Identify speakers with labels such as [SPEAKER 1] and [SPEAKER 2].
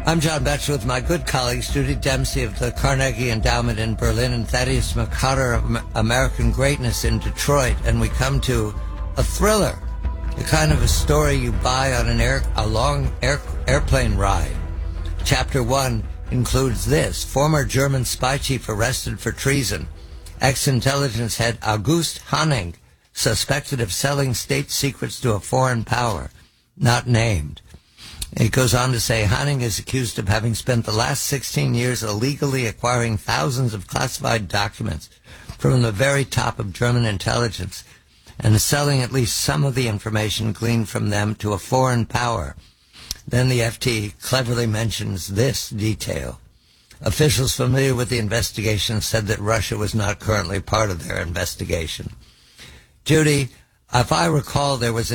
[SPEAKER 1] I'm John Betcher with my good colleagues Judy Dempsey of the Carnegie Endowment in Berlin and Thaddeus McCutter of American Greatness in Detroit, and we come to a thriller, the kind of a story you buy on a long airplane ride. Chapter 1 includes this: former German spy chief arrested for treason. Ex-intelligence head August Hanning suspected of selling state secrets to a foreign power, not named. It goes on to say Hanning is accused of having spent the last 16 years illegally acquiring thousands of classified documents from the very top of German intelligence and selling at least some of the information gleaned from them to a foreign power. Then the FT cleverly mentions this detail. Officials familiar with the investigation said that Russia was not currently part of their investigation. Judy, if I recall, there was